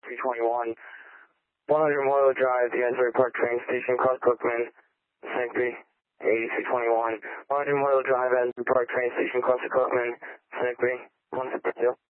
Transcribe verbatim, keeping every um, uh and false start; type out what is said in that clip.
two twenty-one. one hundred Moyle Drive, the Asbury Park train station, cross Cookman, Signify, eighty-two twenty-one. one hundred Moyle Drive, Asbury Park train station, cross Cookman, Signify, one six two.